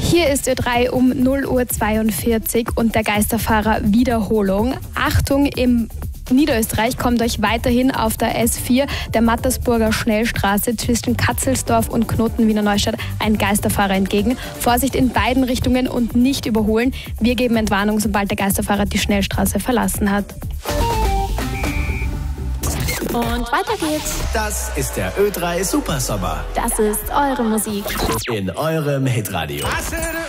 Hier ist Ö3 um 0:42 Uhr und der Geisterfahrer Wiederholung. Achtung, im Niederösterreich kommt euch weiterhin auf der S4, der Mattersburger Schnellstraße zwischen Katzelsdorf und Knoten Wiener Neustadt ein Geisterfahrer entgegen. Vorsicht in beiden Richtungen und nicht überholen. Wir geben Entwarnung, sobald der Geisterfahrer die Schnellstraße verlassen hat. Und weiter geht's. Das ist der Ö3 Supersommer. Das ist eure Musik. In eurem Hitradio.